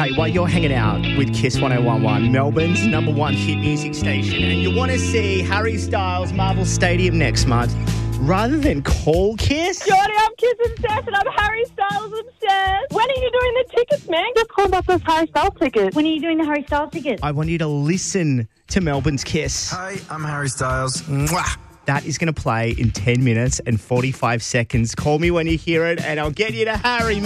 Hey, while you're hanging out with Kiss 1011, Melbourne's number one hit music station, and you want to see Harry Styles Marvel Stadium next month, rather than call Kiss... Jordy, I'm Kiss obsessed and I'm Harry Styles obsessed. When are you doing the tickets, man? Just called up those Harry Styles tickets. When are you doing the Harry Styles tickets? I want you to listen to Melbourne's Kiss. Hi, I'm Harry Styles. Mwah. That is going to play in 10 minutes and 45 seconds. Call me when you hear it, and I'll get you to Harry.